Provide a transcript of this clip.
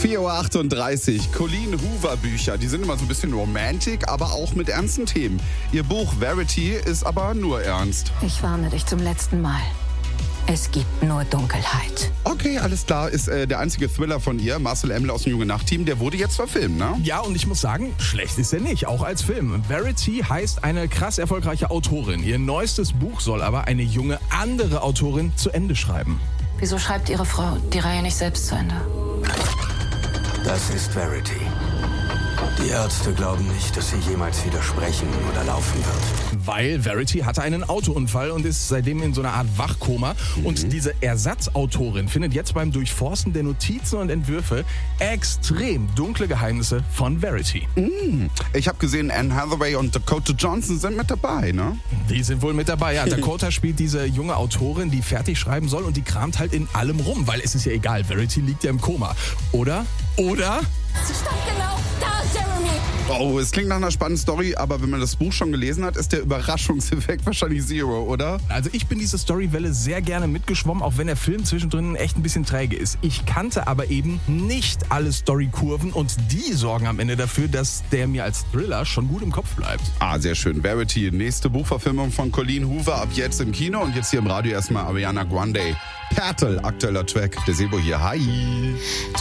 4:38 Uhr. Colleen Hoover Bücher, die sind immer so ein bisschen romantic, aber auch mit ernsten Themen. Ihr Buch Verity ist aber nur ernst. Ich warne dich zum letzten Mal. Es gibt nur Dunkelheit. Okay, alles klar, ist der einzige Thriller von ihr, Marcel Emmler aus dem Junge Nacht-Team, der wurde jetzt verfilmt, ne? Ja, und ich muss sagen, schlecht ist er nicht, auch als Film. Verity heißt eine krass erfolgreiche Autorin. Ihr neuestes Buch soll aber eine junge andere Autorin zu Ende schreiben. Wieso schreibt Ihre Frau die Reihe nicht selbst zu Ende? Das ist Verity. Die Ärzte glauben nicht, dass sie jemals wieder sprechen oder laufen wird. Weil Verity hatte einen Autounfall und ist seitdem in so einer Art Wachkoma. Und diese Ersatzautorin findet jetzt beim Durchforsten der Notizen und Entwürfe extrem dunkle Geheimnisse von Verity. Ich habe gesehen, Anne Hathaway und Dakota Johnson sind mit dabei, ne? Die sind wohl mit dabei. Ja, Dakota spielt diese junge Autorin, die fertig schreiben soll und die kramt halt in allem rum, weil es ist ja egal, Verity liegt ja im Koma. Oder? Sie stand genau da, Jeremy! Oh, es klingt nach einer spannenden Story, aber wenn man das Buch schon gelesen hat, ist der Überraschungseffekt wahrscheinlich zero, oder? Also ich bin diese Storywelle sehr gerne mitgeschwommen, auch wenn der Film zwischendrin echt ein bisschen träge ist. Ich kannte aber eben nicht alle Storykurven und die sorgen am Ende dafür, dass der mir als Thriller schon gut im Kopf bleibt. Ah, sehr schön. Verity, nächste Buchverfilmung von Colleen Hoover ab jetzt im Kino und jetzt hier im Radio erstmal Ariana Grande. Pertl, aktueller Track. Der Sebo hier. Hi.